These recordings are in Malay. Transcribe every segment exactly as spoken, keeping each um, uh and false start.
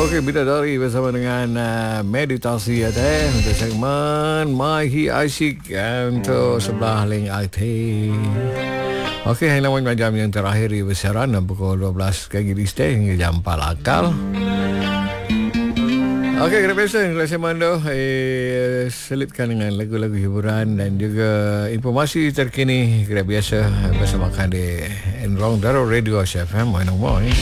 Okey, Bidadari bersama dengan uh, meditasi ya teh untuk segmen Mahi Asyik uh, untuk sebelah link I T. Okey, hari lawan jam yang terakhir di bersiaran pukul dua belas pagi di stay hingga jam empat akal. Okey, kena biasa kalau saya mando eh, selipkan dengan lagu-lagu hiburan dan juga informasi terkini kena biasa bersama di Enrong Daro Radio F M mana mau ni.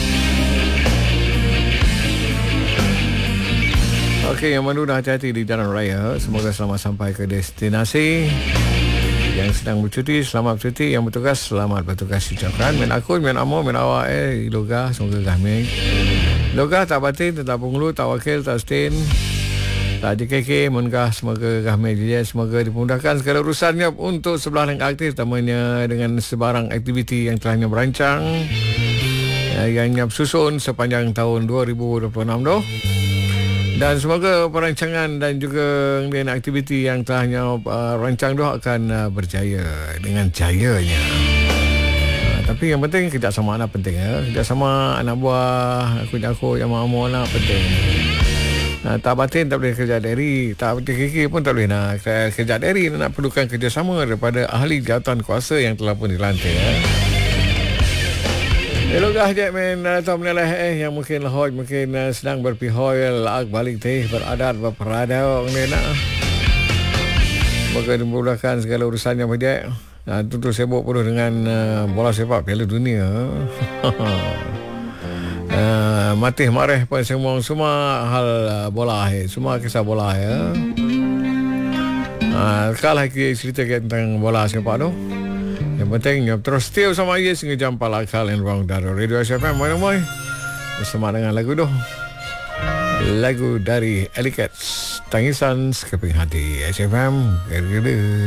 Okey, yang mandu dah hati-hati di jalan raya. Semoga selamat sampai ke destinasi. Yang sedang bercuti, selamat bercuti. Yang bertugas, selamat bertugas ucapkan. Min akun, min amo, min awak eh loga, semoga kami. Loga tak batin, tak penghulu, tak wakil, tak stain, tak J K K, moga semoga kami dia semoga dimudahkan segala urusannya untuk sebelah yang aktif, terutamanya dengan sebarang aktiviti yang telah merancang yang nyap susun sepanjang tahun dua ribu dua puluh enam tu. Dan semoga perancangan dan juga dengan aktiviti yang telah uh, rancang tu akan uh, berjaya dengan jayanya. Uh, tapi yang penting kerjasama anak penting ya. Kerjasama anak buah, aku-aku yang mahu anak penting. Uh, tak batin tak boleh kerja dari, tak kiki pun tak boleh nak kerja dari, nak perlukan kerjasama daripada ahli jawatan kuasa yang telah pun dilantik ya. Elokah je men atau menelah eh yang mungkin lahoj mungkin uh, sedang berpihoi laak balik teh beradat berperada ni nak. Semoga dimudahkan segala urusannya pada. Nah, tentu sibuk penuh dengan uh, bola sepak Piala Dunia. uh, matih marah pun semua semua hal uh, bola eh, semua kisah bola ya. Ah, uh, kalau kita cerita tentang bola sepak tu. Yang penting terus setia sama ia sehingga jam empat akal yang ruang dari Radio F M moy-moy bersama dengan lagu tu. Lagu dari Ellie Cats, Tangisan Sekeping Hati. F M.